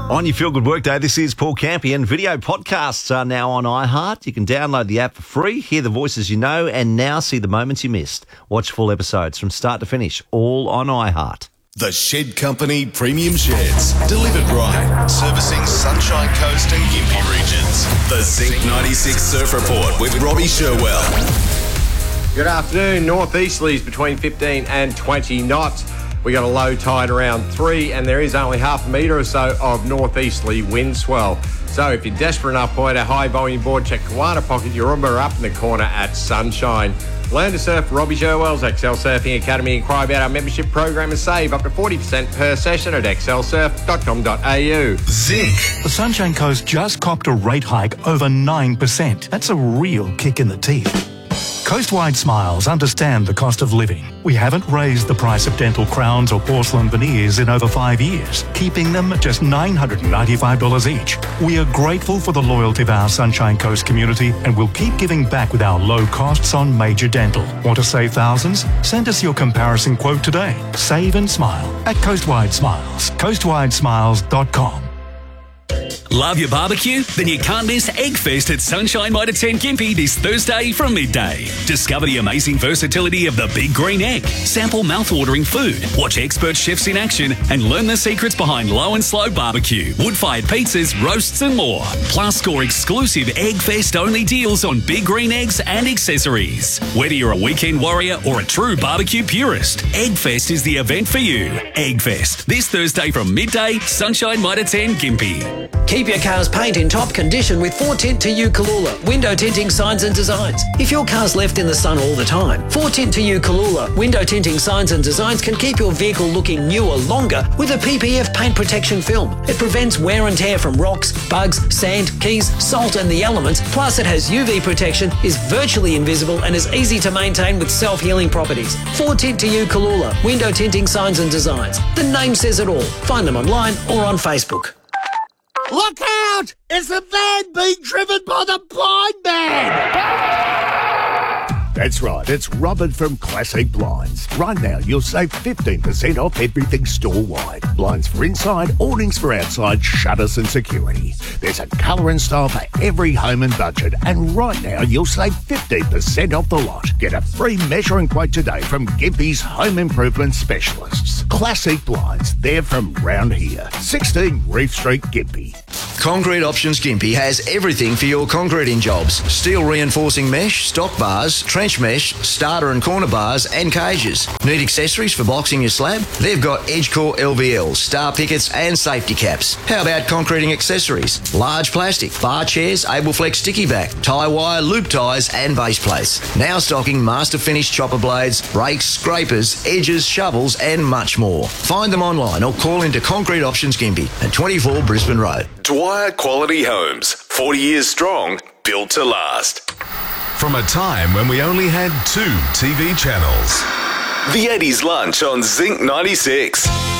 On your Feel Good Workday, this is Paul Campion. Video podcasts are now on iHeart. You can download the app for free, hear the voices you know, and now see the moments you missed. Watch full episodes from start to finish, all on iHeart. The Shed Company Premium Sheds. Delivered right. Servicing Sunshine Coast and Gympie regions. The Zinc 96 Surf Report with Robbie Sherwell. Good afternoon. Northeasterlies between 15 and 20 knots. We got a low tide around 3 and there is only half a metre or so of northeasterly wind swell. So if you're desperate enough, point a high volume board, check Kawana Pocket, Yoorooba up in the corner at Sunshine. Learn to surf Robbie Sherwell's Excel Surfing Academy. Inquire about our membership program and save up to 40% per session at excelsurf.com.au. Zinc. The Sunshine Coast just copped a rate hike over 9%. That's a real kick in the teeth. Coastwide Smiles understand the cost of living. We haven't raised the price of dental crowns or porcelain veneers in over 5 years, keeping them at just $995 each. We are grateful for the loyalty of our Sunshine Coast community and will keep giving back with our low costs on major dental. Want to save thousands? Send us your comparison quote today. Save and smile at Coastwide Smiles. CoastwideSmiles.com. Love your barbecue? Then you can't miss Eggfest at Sunshine Mitre 10 Gympie this Thursday from midday. Discover the amazing versatility of the Big Green Egg. Sample mouth-watering food. Watch expert chefs in action and learn the secrets behind low and slow barbecue, wood-fired pizzas, roasts and more. Plus score exclusive Eggfest-only deals on Big Green Eggs and accessories. Whether you're a weekend warrior or a true barbecue purist, Eggfest is the event for you. Eggfest, this Thursday from midday, Sunshine Mitre 10 Gympie. Keep your car's paint in top condition with 4Tint to You Kalula window tinting signs and designs. If your car's left in the sun all the time, 4Tint to You Kalula window tinting signs and designs can keep your vehicle looking newer longer with a PPF paint protection film. It prevents wear and tear from rocks, bugs, sand, keys, salt and the elements. Plus it has UV protection, is virtually invisible and is easy to maintain with self-healing properties. 4Tint to You Kalula window tinting signs and designs. The name says it all. Find them online or on Facebook. Look out! It's a van being driven by the blind man! That's right, it's Robert from Classic Blinds. Right now, you'll save 15% off everything store-wide. Blinds for inside, awnings for outside, shutters and security. There's a colour and style for every home and budget. And right now, you'll save 15% off the lot. Get a free measuring quote today from Gympie's Home Improvement Specialists. Classic Blinds, they're from round here. 16 Reef Street, Gympie. Concrete Options Gympie has everything for your concreting jobs. Steel reinforcing mesh, stock bars, trench mesh, starter and corner bars and cages. Need accessories for boxing your slab? They've got EdgeCore LVL, star pickets and safety caps. How about concreting accessories? Large plastic, bar chairs, Ableflex sticky back, tie wire, loop ties and base plates. Now stocking master finish chopper blades, rakes, scrapers, edges, shovels and much more. Find them online or call into Concrete Options Gympie at 24 Brisbane Road. Dwyer Quality Homes. 40 years strong, built to last. From a time when we only had 2 TV channels. The Eddie's Lunch on Zinc 96.